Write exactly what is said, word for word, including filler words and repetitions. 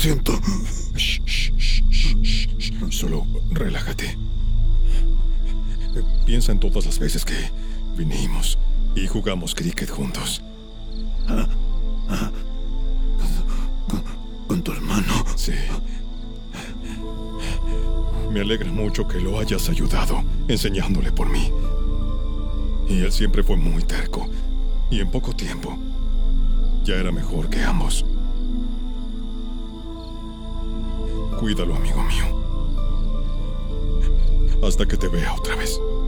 siento. Shh, shh, shh, shh, shh, shh. Solo relájate. Piensa en todas las veces que vinimos y jugamos cricket juntos. Ah, ah, con, con tu hermano. Sí. Me alegra mucho que lo hayas ayudado, enseñándole por mí. Y él siempre fue muy terco. Y en poco tiempo, ya era mejor que ambos. Cuídalo, amigo mío. Hasta que te vea otra vez.